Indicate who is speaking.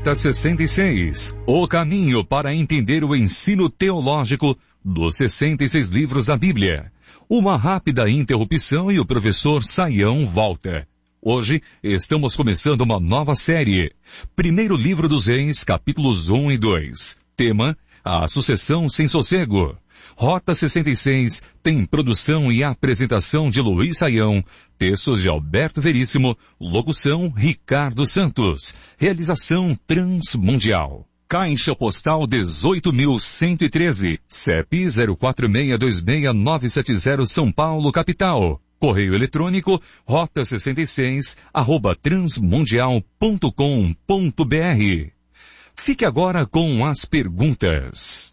Speaker 1: Rota 66. O caminho para entender o ensino teológico dos 66 livros da Bíblia. Uma rápida interrupção e o professor Saião volta. Hoje estamos começando uma nova série. Primeiro livro dos Reis, capítulos 1 e 2. Tema: a sucessão sem sossego. Rota 66 tem produção e apresentação de Luiz Saião, textos de Alberto Veríssimo, locução Ricardo Santos, realização Transmundial. Caixa Postal 18.113, CEP 04626970 São Paulo, capital. Correio eletrônico rota66@transmundial.com.br. Fique agora com as perguntas.